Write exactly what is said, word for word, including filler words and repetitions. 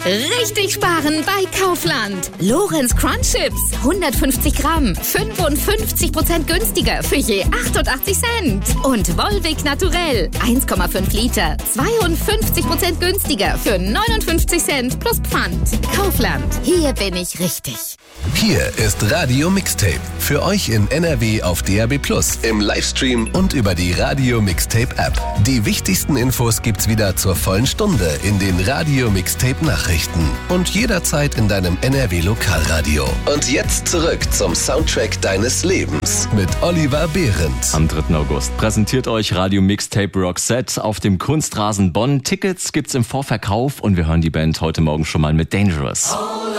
Richtig sparen bei Kaufland. Lorenz Crunch Chips, hundertfünfzig Gramm, fünfundfünfzig Prozent günstiger für je achtundachtzig Cent. Und Volvic Naturell, eins Komma fünf Liter, zweiundfünfzig Prozent günstiger für neunundfünfzig Cent plus Pfand. Kaufland, hier bin ich richtig. Hier ist Radio Mixtape. Für euch in N R W auf D A B plus, im Livestream und über die Radio Mixtape App. Die wichtigsten Infos gibt's wieder zur vollen Stunde in den Radio Mixtape Nachrichten und jederzeit in deinem N R W Lokalradio. Und jetzt zurück zum Soundtrack deines Lebens mit Oliver Behrendt. Am dritten August präsentiert euch Radio Mixtape Roxette auf dem Kunstrasen Bonn. Tickets gibt's im Vorverkauf und wir hören die Band heute Morgen schon mal mit Dangerous.